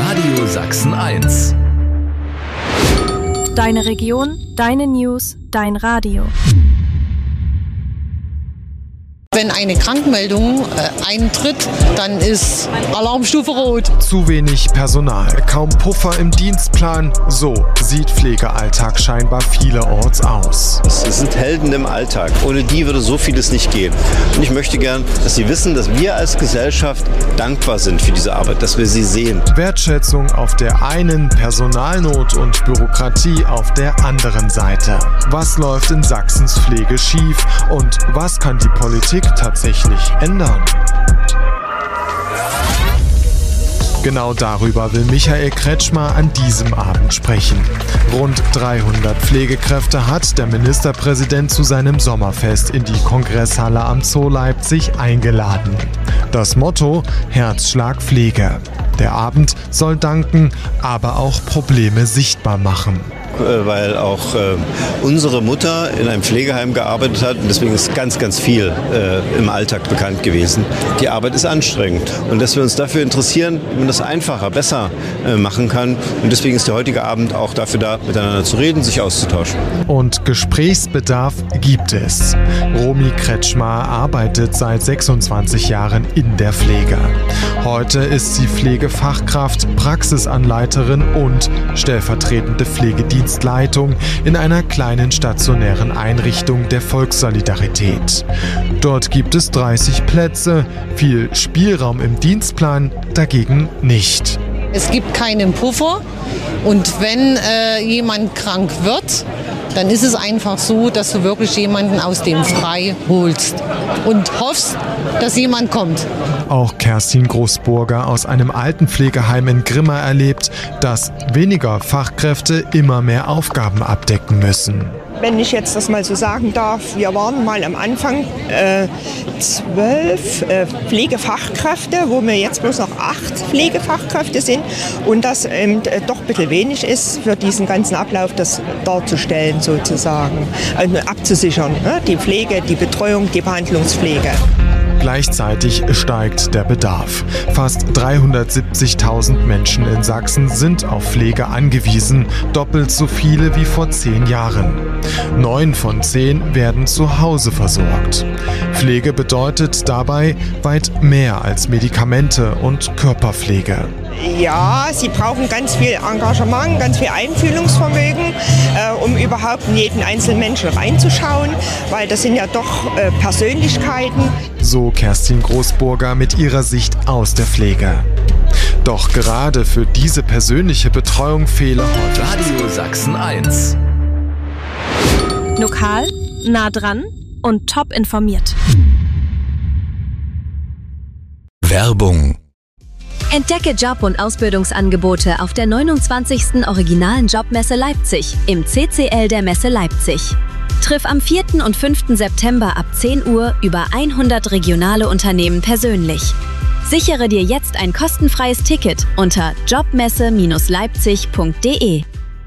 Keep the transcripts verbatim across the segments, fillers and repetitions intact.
Radio Sachsen eins. Deine Region, deine News, dein Radio. Wenn eine Krankmeldung äh, eintritt, dann ist Alarmstufe Rot. Zu wenig Personal, kaum Puffer im Dienstplan. So sieht Pflegealltag scheinbar vielerorts aus. Es sind Helden im Alltag. Ohne die würde so vieles nicht gehen. Und ich möchte gern, dass Sie wissen, dass wir als Gesellschaft dankbar sind für diese Arbeit, dass wir sie sehen. Wertschätzung auf der einen, Personalnot und Bürokratie auf der anderen Seite. Was läuft in Sachsens Pflege schief und was kann die Politik tatsächlich ändern? Genau darüber will Michael Kretschmer an diesem Abend sprechen. Rund dreihundert Pflegekräfte hat der Ministerpräsident zu seinem Sommerfest in die Kongresshalle am Zoo Leipzig eingeladen. Das Motto: Herzschlag Pflege. Der Abend soll danken, aber auch Probleme sichtbar machen. Weil auch äh, unsere Mutter in einem Pflegeheim gearbeitet hat und deswegen ist ganz, ganz viel äh, im Alltag bekannt gewesen. Die Arbeit ist anstrengend und dass wir uns dafür interessieren, wie man das einfacher, besser äh, machen kann. Und deswegen ist der heutige Abend auch dafür da, miteinander zu reden, sich auszutauschen. Und Gesprächsbedarf gibt es. Romy Kretschmer arbeitet seit sechsundzwanzig Jahren in der Pflege. Heute ist sie Pflegefachkraft, Praxisanleiterin und stellvertretende Pflegedienstleitung in einer kleinen stationären Einrichtung der Volkssolidarität. Dort gibt es dreißig Plätze, viel Spielraum im Dienstplan dagegen nicht. Es gibt keinen Puffer und wenn äh, jemand krank wird, dann ist es einfach so, dass du wirklich jemanden aus dem Frei holst und hoffst, dass jemand kommt. Auch Kerstin Großburger aus einem Altenpflegeheim in Grimma erlebt, dass weniger Fachkräfte immer mehr Aufgaben abdecken müssen. Wenn ich jetzt das mal so sagen darf, wir waren mal am Anfang äh, zwölf äh, Pflegefachkräfte, wo wir jetzt bloß noch acht Pflegefachkräfte sind und das ähm, doch ein bisschen wenig ist, für diesen ganzen Ablauf das darzustellen sozusagen, also abzusichern, ne? Die Pflege, die Betreuung, die Behandlungspflege. Gleichzeitig steigt der Bedarf. Fast dreihundertsiebzigtausend Menschen in Sachsen sind auf Pflege angewiesen, doppelt so viele wie vor zehn Jahren. Neun von zehn werden zu Hause versorgt. Pflege bedeutet dabei weit mehr als Medikamente und Körperpflege. Ja, sie brauchen ganz viel Engagement, ganz viel Einfühlungsvermögen, äh, um überhaupt in jeden einzelnen Menschen reinzuschauen, weil das sind ja doch äh, Persönlichkeiten. So Kerstin Großburger mit ihrer Sicht aus der Pflege. Doch gerade für diese persönliche Betreuung fehle heute Radio Sachsen eins. Lokal, nah dran und top informiert. Werbung. Entdecke Job- und Ausbildungsangebote auf der neunundzwanzigsten Originalen Jobmesse Leipzig im C C L der Messe Leipzig. Triff am vierten und fünften September ab zehn Uhr über hundert regionale Unternehmen persönlich. Sichere dir jetzt ein kostenfreies Ticket unter jobmesse Bindestrich leipzig punkt de.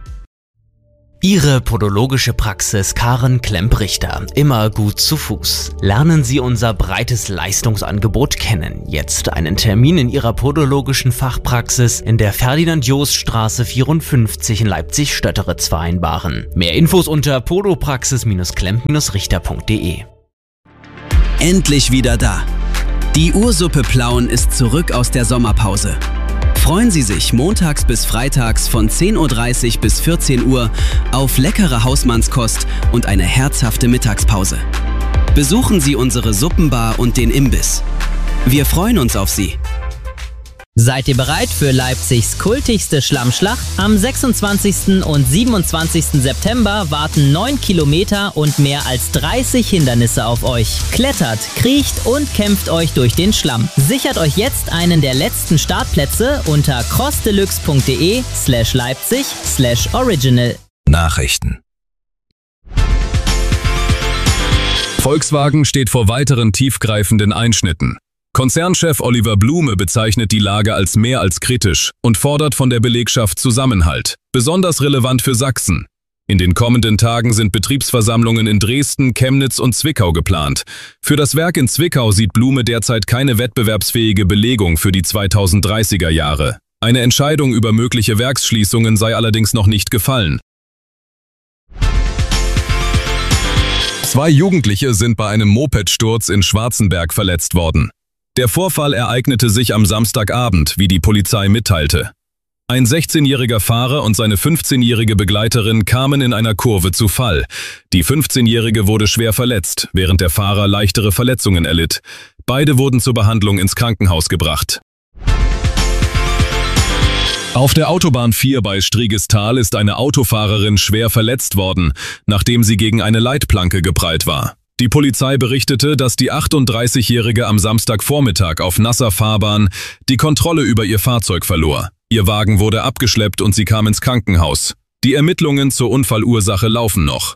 Ihre podologische Praxis Karen Klemp-Richter. Immer gut zu Fuß. Lernen Sie unser breites Leistungsangebot kennen. Jetzt einen Termin in Ihrer podologischen Fachpraxis in der Ferdinand-Jost-Straße vierundfünfzig in Leipzig-Stötteritz vereinbaren. Mehr Infos unter podopraxis Bindestrich klemp Bindestrich richter punkt de. Endlich wieder da. Die Ursuppe Plauen ist zurück aus der Sommerpause. Freuen Sie sich montags bis freitags von zehn Uhr dreißig bis vierzehn Uhr auf leckere Hausmannskost und eine herzhafte Mittagspause. Besuchen Sie unsere Suppenbar und den Imbiss. Wir freuen uns auf Sie. Seid ihr bereit für Leipzigs kultigste Schlammschlacht? Am sechsundzwanzigsten und siebenundzwanzigsten September warten neun Kilometer und mehr als dreißig Hindernisse auf euch. Klettert, kriecht und kämpft euch durch den Schlamm. Sichert euch jetzt einen der letzten Startplätze unter crossdeluxe punkt de slash Leipzig slash original. Nachrichten. Volkswagen steht vor weiteren tiefgreifenden Einschnitten. Konzernchef Oliver Blume bezeichnet die Lage als mehr als kritisch und fordert von der Belegschaft Zusammenhalt, besonders relevant für Sachsen. In den kommenden Tagen sind Betriebsversammlungen in Dresden, Chemnitz und Zwickau geplant. Für das Werk in Zwickau sieht Blume derzeit keine wettbewerbsfähige Belegung für die zweitausenddreißiger Jahre. Eine Entscheidung über mögliche Werksschließungen sei allerdings noch nicht gefallen. Zwei Jugendliche sind bei einem Mopedsturz in Schwarzenberg verletzt worden. Der Vorfall ereignete sich am Samstagabend, wie die Polizei mitteilte. Ein sechzehnjähriger Fahrer und seine fünfzehnjährige Begleiterin kamen in einer Kurve zu Fall. Die fünfzehnjährige wurde schwer verletzt, während der Fahrer leichtere Verletzungen erlitt. Beide wurden zur Behandlung ins Krankenhaus gebracht. Auf der Autobahn vier bei Striegestal ist eine Autofahrerin schwer verletzt worden, nachdem sie gegen eine Leitplanke geprallt war. Die Polizei berichtete, dass die achtunddreißigjährige am Samstagvormittag auf nasser Fahrbahn die Kontrolle über ihr Fahrzeug verlor. Ihr Wagen wurde abgeschleppt und sie kam ins Krankenhaus. Die Ermittlungen zur Unfallursache laufen noch.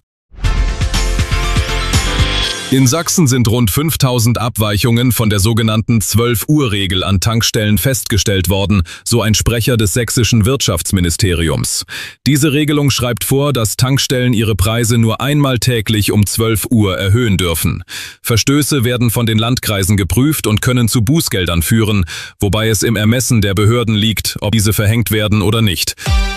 In Sachsen sind rund fünftausend Abweichungen von der sogenannten zwölf-Uhr-Regel an Tankstellen festgestellt worden, so ein Sprecher des sächsischen Wirtschaftsministeriums. Diese Regelung schreibt vor, dass Tankstellen ihre Preise nur einmal täglich um zwölf Uhr erhöhen dürfen. Verstöße werden von den Landkreisen geprüft und können zu Bußgeldern führen, wobei es im Ermessen der Behörden liegt, ob diese verhängt werden oder nicht.